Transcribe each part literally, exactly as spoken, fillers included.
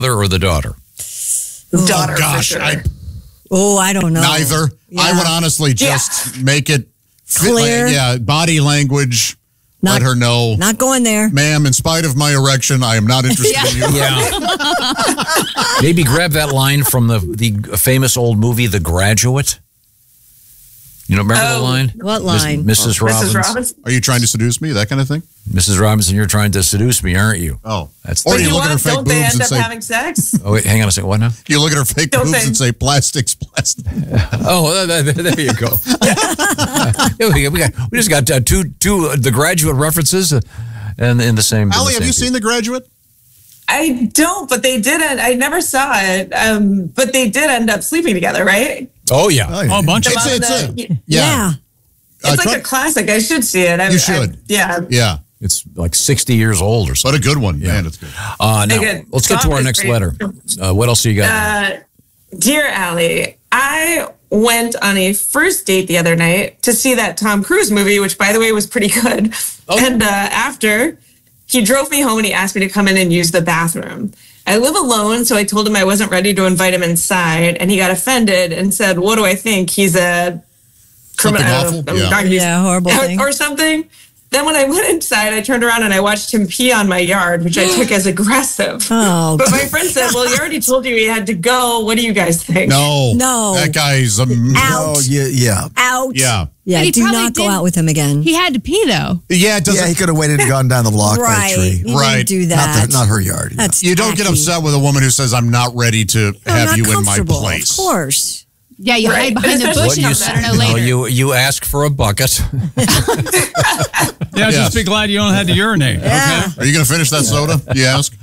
or the daughter? Daughter, oh, gosh, for sure. I, oh, I don't know. Neither. Yeah. I would honestly just yeah. make it fit, clear. Like, yeah, body language. Not, let her know. Not going there. Ma'am, in spite of my erection, I am not interested yeah. in you. Yeah. Maybe grab that line from the, the famous old movie, The Graduate. You know, remember oh, the line? What line? Miss, Missus Oh. Robbins. Missus Robbins. Are you trying to seduce me? That kind of thing? Missus Robinson, you're trying to seduce me, aren't you? Oh. That's or the do you you look what? at her fake Don't boobs they end and up say, having sex? Oh, wait, hang on a second. What now? You look at her fake Don't boobs they? and say, plastics, plastic. Oh, there, there you go. yeah, we, got, we just got uh, two, two uh, The Graduate references uh, and in the same. Allie, the have same you seen The Graduate? I don't, but they didn't. I never saw it. Um, but they did end up sleeping together, right? Oh, yeah. Oh, yeah. Oh, a bunch It's, of it's, the, a, yeah. yeah. It's uh, like a classic. I should see it. I, You should. I, yeah. Yeah. It's like sixty years old or something. But a good one. Yeah. Man, it's good. Uh, now, Good. let's get to Song our is next great. letter. Uh, what else do you got? Uh, Dear Allie, I went on a first date the other night to see that Tom Cruise movie, which, by the way, was pretty good. Oh. And uh, after, he drove me home and he asked me to come in and use the bathroom. I live alone, so I told him I wasn't ready to invite him inside, and he got offended and said, what do I think? He's a criminal. Something awful? Yeah. Yeah, horrible thing. Or something. Then when I went inside, I turned around and I watched him pee on my yard, which I took as aggressive. Oh, but my friend said, well, he already told you he had to go. What do you guys think? No. No. That guy's a... Out. Oh, yeah, yeah. Out. Yeah. Yeah, But he do probably not go did- out with him again. He had to pee, though. Yeah, it doesn't... Yeah, he could have waited and gone down the block by right. a tree. He Right. didn't do Not, that. the, not her yard. yeah. That's You don't get tacky. upset with a woman who says, I'm not ready to No, have not you in my comfortable, place. Of course. Yeah, you Right. hide behind the What bush you and say? I don't know No, later. you you ask for a bucket. Yeah, Yes. just be glad you don't have to urinate. Yeah. Okay. Are you going to finish that soda, you ask?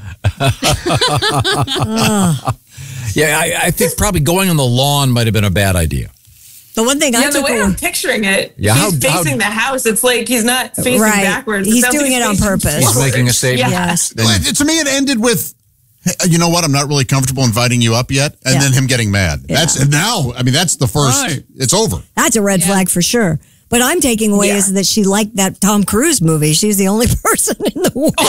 Yeah, I, I think probably going on the lawn might have been a bad idea. The one thing I Yeah, the took way away. I'm picturing it, Yeah, he's how- how- facing the house. It's like he's not facing Right. backwards. He's sounds doing like it on facing purpose. He's forward. making a statement. Yeah. Yes. Well, it- to me, it ended with, "Hey, you know what? I'm not really comfortable inviting you up yet." And Yeah. then him getting mad. Yeah. That's and now, I mean, that's the first, Right. it's over. That's a red Yeah. flag for sure. But I'm taking away Yeah. is that she liked that Tom Cruise movie. She's the only person in the world.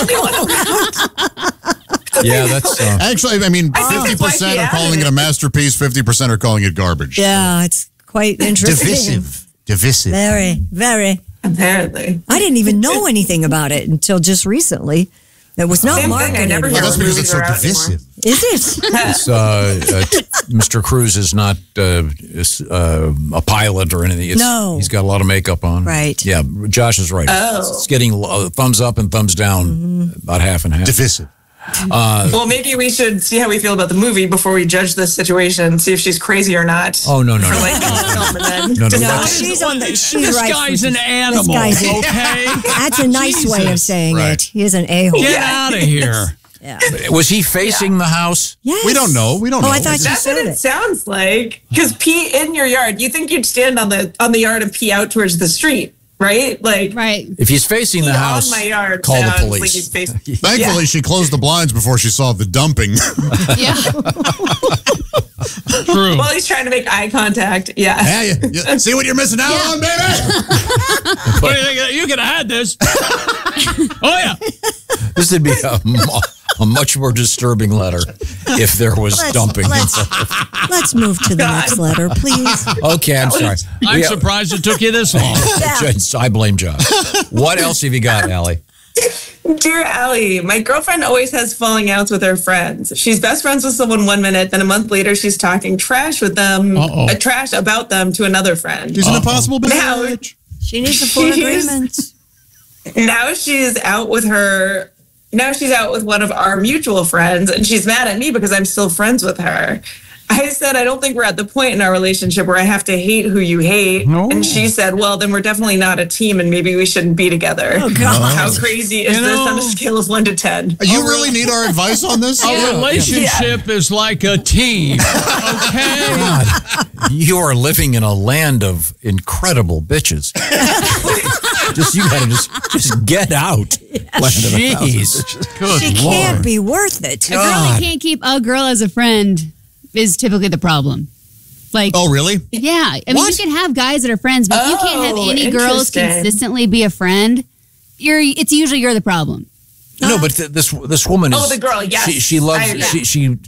Yeah, that's. Uh, Actually, I mean, I think fifty that's why percent she are added calling it a it. masterpiece, fifty percent are calling it garbage. Yeah, it's quite interesting. Divisive. Divisive. Very, very. Apparently. I didn't even know anything about it until just recently. It was not Same thing, I marketed. never Well, hear that's because it's so movies are out divisive. Is it? it's, uh, uh, t- Mister Cruz is not uh, is, uh, a pilot or anything. It's, No. He's got a lot of makeup on. Right. Yeah, Josh is right. Oh. It's getting uh, thumbs up and thumbs down, Mm-hmm. about half and half. Divisive. Well, maybe we should see how we feel about the movie before we judge this situation, see if she's crazy or not. Oh, no, no, For no. liking the film and then No, no, just- No, that's- she's on the. She's This right. guy's an This animal, guy's a- okay? That's a nice way of Jesus. saying Right. it. He is an a-hole. Get Yeah. out of here. Yeah. Was he facing the house? Yes. We don't know. We don't Oh, know. I thought you That's said what it it. sounds like. Because pee in your yard, you think you'd stand on the on the yard and pee out towards the street, right? Like Right. If he's facing the pee house, on my yard call the sounds police. Like he's facing, Thankfully, she closed the blinds before she saw the dumping. Yeah. True. While he's trying to make eye contact. Yeah. Hey, you, you see what you're missing out on, baby? What do you think? You could have had this. Oh, yeah. this would be a, mu- a much more disturbing letter if there was Let's, dumping. let's, let's move to the next letter, please. Okay, I'm sorry. I'm We- surprised it took you this long. I blame Josh. What else have you got, Allie? Dear Allie, my girlfriend always has falling outs with her friends. She's best friends with someone one minute, then a month later she's talking trash with them, Uh-oh. uh, trash about them to another friend. She's an impossible Now, bitch. She needs a full She's- agreement. now she's out with her. Now she's out with one of our mutual friends, and she's mad at me because I'm still friends with her. I said, I don't think we're at the point in our relationship where I have to hate who you hate. No. And she said, well, then we're definitely not a team, and maybe we shouldn't be together. Oh, God. How crazy is You this know- on a scale of one to ten? You really need our advice on this? A relationship is like a team, okay? God, you are living in a land of incredible bitches. just you gotta just just get out. Land of a thousand Jeez. bitches. Good She Lord. can't be worth it. A girl that can't keep a girl as a friend is typically the problem. Like, Oh, really? yeah. I mean, What? you can have guys that are friends, but if you can't have Oh, any girls interesting. consistently be a friend, you're. It's usually you're the problem. No, but th- this this woman is. Oh, the girl, yes. She, she loves. I- yeah. She she